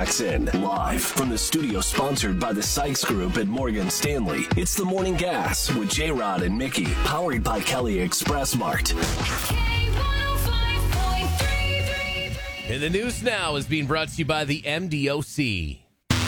Jackson. Live from the studio sponsored by the Sykes Group at Morgan Stanley. It's the Morning Gas with J-Rod and Mickey. Powered by Kelly Express Mart. And the news now is being brought to you by the MDOC.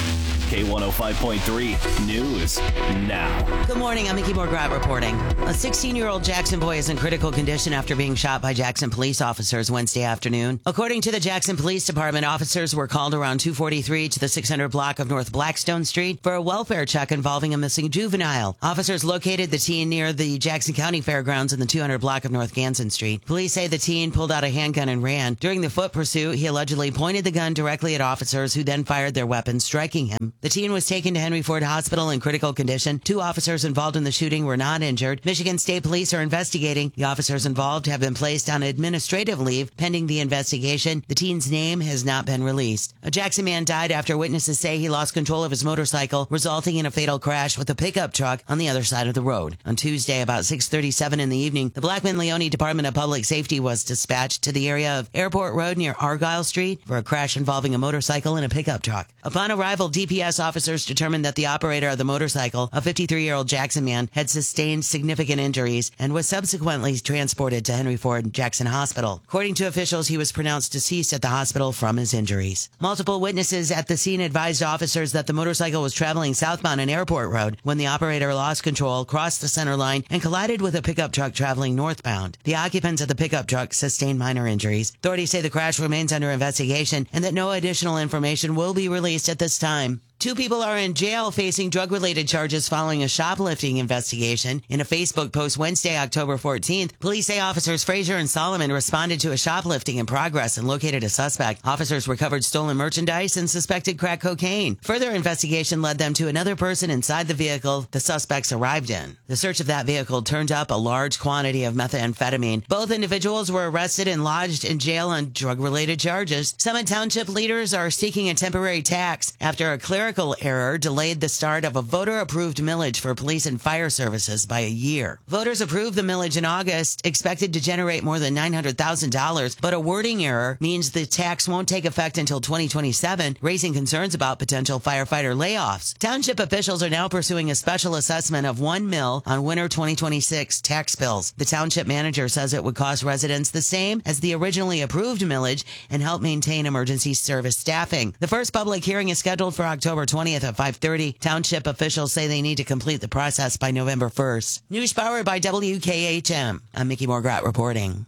K105.3 News now. Good morning. I'm Mickey Morgrat reporting. A 16-year-old Jackson boy is in critical condition after being shot by Jackson police officers Wednesday afternoon. According to the Jackson Police Department, officers were called around 2:43 to the 600 block of North Blackstone Street for a welfare check involving a missing juvenile. Officers located the teen near the Jackson County Fairgrounds in the 200 block of North Ganson Street. Police say the teen pulled out a handgun and ran. During the foot pursuit, he allegedly pointed the gun directly at officers who then fired their weapons, striking him. The teen was taken to Henry Ford Hospital in critical condition. 2 officers involved in the shooting were not injured. Michigan State Police are investigating. The officers involved have been placed on administrative leave pending the investigation. The teen's name has not been released. A Jackson man died after witnesses say he lost control of his motorcycle, resulting in a fatal crash with a pickup truck on the other side of the road. On Tuesday, about 6:37 in the evening, the Blackman-Leone Department of Public Safety was dispatched to the area of Airport Road near Argyle Street for a crash involving a motorcycle and a pickup truck. Upon arrival, DPS officers determined that the operator of the motorcycle, a 53-year-old Jackson man, had sustained significant injuries and was subsequently transported to Henry Ford Jackson Hospital. According to officials, he was pronounced deceased at the hospital from his injuries. Multiple witnesses at the scene advised officers that the motorcycle was traveling southbound on Airport Road when the operator lost control, crossed the center line, and collided with a pickup truck traveling northbound. The occupants of the pickup truck sustained minor injuries. Authorities say the crash remains under investigation and that no additional information will be released at this time. 2 people are in jail facing drug-related charges following a shoplifting investigation. In a Facebook post Wednesday, October 14th, police say officers Frazier and Solomon responded to a shoplifting in progress and located a suspect. Officers recovered stolen merchandise and suspected crack cocaine. Further investigation led them to another person inside the vehicle the suspects arrived in. The search of that vehicle turned up a large quantity of methamphetamine. Both individuals were arrested and lodged in jail on drug-related charges. Summit Township leaders are seeking a temporary tax after a clerical error delayed the start of a voter-approved millage for police and fire services by a year. Voters approved the millage in August, expected to generate more than $900,000, but a wording error means the tax won't take effect until 2027, raising concerns about potential firefighter layoffs. Township officials are now pursuing a special assessment of $1 million on winter 2026 tax bills. The township manager says it would cost residents the same as the originally approved millage and help maintain emergency service staffing. The first public hearing is scheduled for October 20th at 5:30. Township officials say they need to complete the process by November 1st. News powered by WKHM. I'm Mickey Morgrat reporting.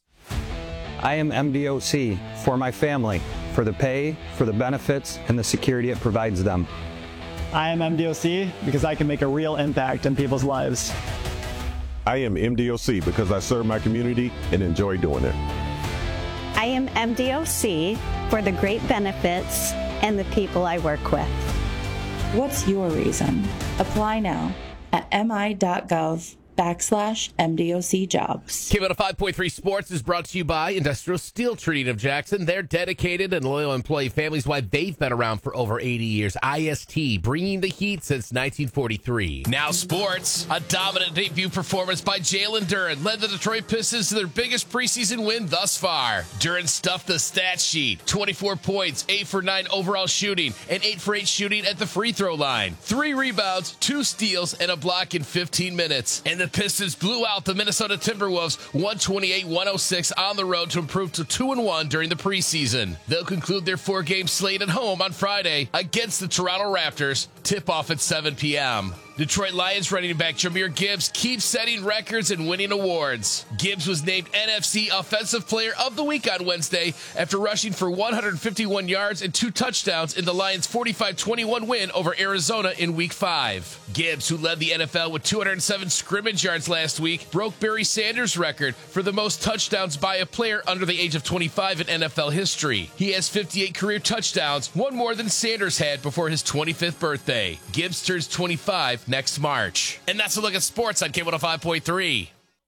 I am MDOC for my family, for the pay, for the benefits, and the security it provides them. I am MDOC because I can make a real impact in people's lives. I am MDOC because I serve my community and enjoy doing it. I am MDOC for the great benefits and the people I work with. What's your reason? Apply now at mi.gov/MDOC jobs. K105.3 Sports is brought to you by Industrial Steel Treating of Jackson. They're dedicated and loyal employee families. Why they've been around for over 80 years. IST, bringing the heat since 1943. Now sports. A dominant debut performance by Jalen Duren led the Detroit Pistons to their biggest preseason win thus far. Duren stuffed the stat sheet. 24 points, 8 for 9 overall shooting, and 8 for 8 shooting at the free throw line. 3 rebounds, 2 steals, and a block in 15 minutes. And the Pistons blew out the Minnesota Timberwolves 128-106 on the road to improve to 2-1 during the preseason. They'll conclude their 4-game slate at home on Friday against the Toronto Raptors. Tip-off at 7 p.m. Detroit Lions running back Jahmyr Gibbs keeps setting records and winning awards. Gibbs was named NFC Offensive Player of the Week on Wednesday after rushing for 151 yards and 2 touchdowns in the Lions' 45-21 win over Arizona in Week 5. Gibbs, who led the NFL with 207 scrimmage yards last week, broke Barry Sanders' record for the most touchdowns by a player under the age of 25 in NFL history. He has 58 career touchdowns, one more than Sanders had before his 25th birthday. Gibbs turns 25 next March. And that's a look at sports on K105.3.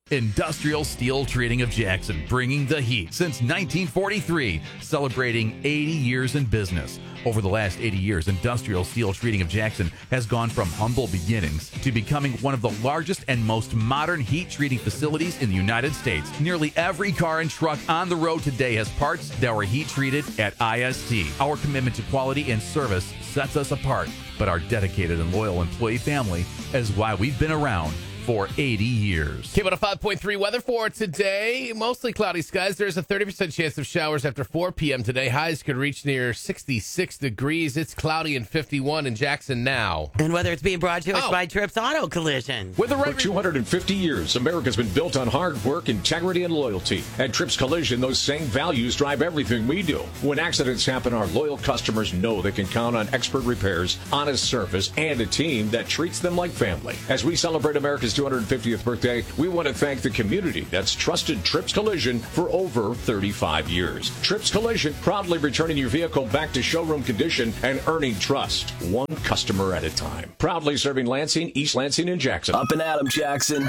Industrial Steel Treating of Jackson, bringing the heat since 1943, celebrating 80 years in business. Over the last 80 years, Industrial Steel Treating of Jackson has gone from humble beginnings to becoming one of the largest and most modern heat treating facilities in the United States. Nearly every car and truck on the road today has parts that were heat treated at IST. Our commitment to quality and service sets us apart, but our dedicated and loyal employee family is why we've been around for 80 years. Came on a 5.3 weather for today. Mostly cloudy skies. There's a 30% chance of showers after 4 p.m. today. Highs could reach near 66 degrees. It's cloudy and 51 in Jackson now. And weather it's being brought to us by Trips Auto Collision. With the For 250 years, America's been built on hard work, integrity, and loyalty. At Trips Collision, those same values drive everything we do. When accidents happen, our loyal customers know they can count on expert repairs, honest service, and a team that treats them like family. As we celebrate America's 250th birthday, we want to thank the community that's trusted Trips Collision for over 35 years. Trips Collision, proudly returning your vehicle back to showroom condition and earning trust, one customer at a time. Proudly serving Lansing, East Lansing, and Jackson. Up and at 'em, Jackson.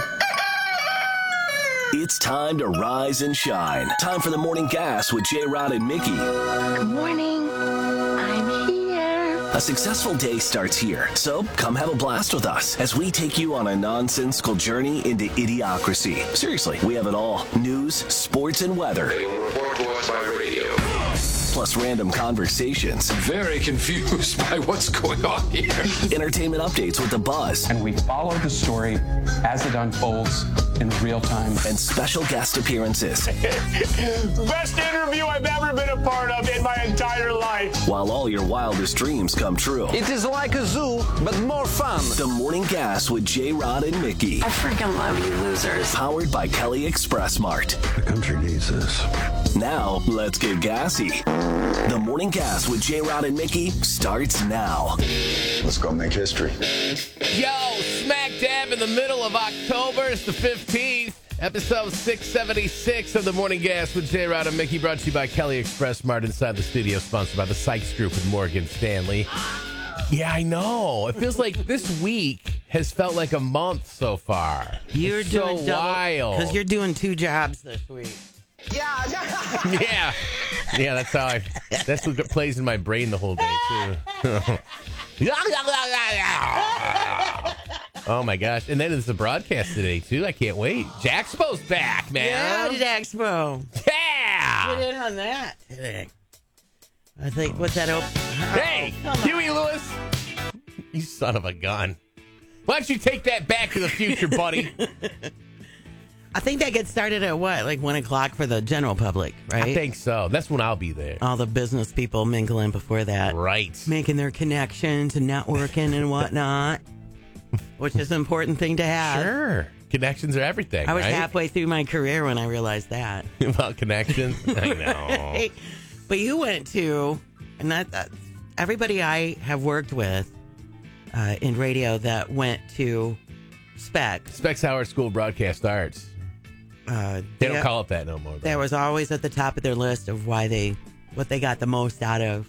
It's time to rise and shine. Time for the morning gas with J-Rod and Mickey. Good morning. I'm here. A successful day starts here, so come have a blast with us as we take you on a nonsensical journey into idiocracy. Seriously, we have it all. News, sports, and weather. Report to us by radio. Plus random conversations. Very confused by what's going on here. Entertainment updates with the buzz. And we follow the story as it unfolds in real time. And special guest appearances. Best interview I've ever been a part of in my entire life. While all your wildest dreams come true. It is like a zoo, but more fun. The Morning Gas with J-Rod and Mickey. I freaking love you losers. Powered by Kelly Express Mart. The country needs this. Now, let's get gassy. The Morning Gas with J-Rod and Mickey starts now. Let's go make history. Yo, smack dab in the middle of October. It's the 15th. Episode 676 of The Morning Gas with J-Rod and Mickey, brought to you by Kelly Express Mart inside the studio, sponsored by the Sykes Group with Morgan Stanley. Yeah, I know. It feels like this week has felt like a month so far. You're it's doing so wild. Because you're doing 2 jobs this week. Yeah. Yeah, that's what plays in my brain the whole day, too. Oh, my gosh. And then it's the broadcast today, too. I can't wait. Jaxpo's back, man. Yeah, Jaxpo. Yeah. Put in on that today. I think, what's that open? Hey, Huey Lewis. You son of a gun. Why don't you take that back to the future, buddy? I think that gets started at what? Like 1 o'clock for the general public, right? I think so. That's when I'll be there. All the business people mingling before that. Right. Making their connections and networking and whatnot, which is an important thing to have. Sure. Connections are everything, I was right? halfway through my career when I realized that. About connections? I know. But you went to, and that everybody I have worked with in radio that went to Spec. Spec's Howard School of Broadcast Arts. They don't call it that no more. That was always at the top of their list of what they got the most out of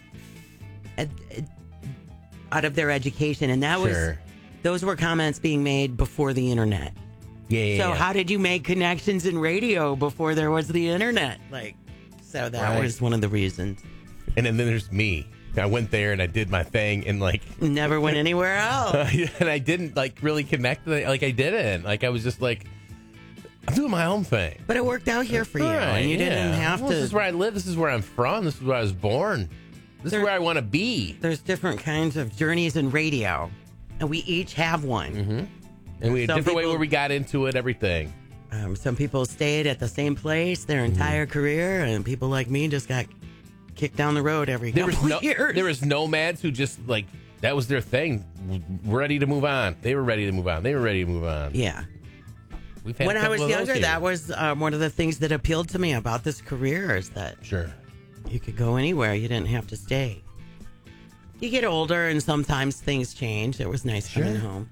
their education, and that was those were comments being made before the internet. Yeah. So how did you make connections in radio before there was the internet? So that was one of the reasons. And then there's me. I went there and I did my thing and never went anywhere else. And I didn't really connect with it. I didn't. I was just I'm doing my own thing. But it worked out here for you. Right, and you didn't have to. This is where I live. This is where I'm from. This is where I was born. This is where I want to be. There's different kinds of journeys in radio, and we each have one. Mm-hmm. And we had a different way where we got into it, everything. Some people stayed at the same place their entire career, and people like me just got kicked down the road every couple of years. There was nomads who just, that was their thing. Ready to move on. They were ready to move on. They were ready to move on. Yeah. When I was younger, that was one of the things that appealed to me about this career is that you could go anywhere. You didn't have to stay. You get older, and sometimes things change. It was nice coming home.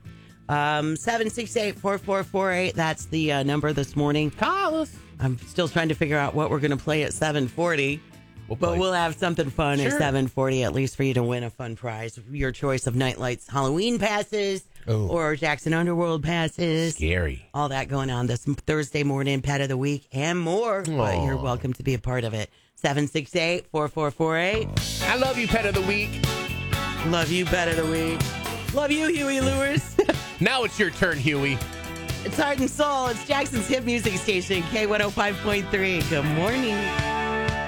768-4448. That's the number this morning. Call us. I'm still trying to figure out what we're going to play at 740. But we'll have something fun at 740, at least for you to win a fun prize. Your choice of Nightlights Halloween passes or Jackson Underworld passes. Scary. All that going on this Thursday morning, Pet of the Week, and more. But you're welcome to be a part of it. 768-4448. I love you, Pet of the Week. Love you, Pet of the Week. Love you, Huey Lewis. Now it's your turn, Huey. It's Heart and Soul. It's Jackson's hit music station, K105.3. Good morning.